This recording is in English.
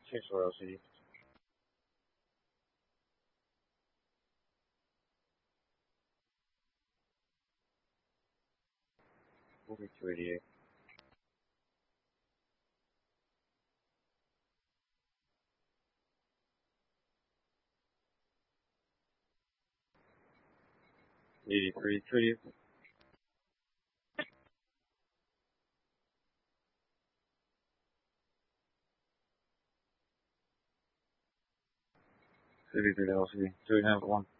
Six Royal City. 4288. 83 Treaty. 53 LC. 2.5 1.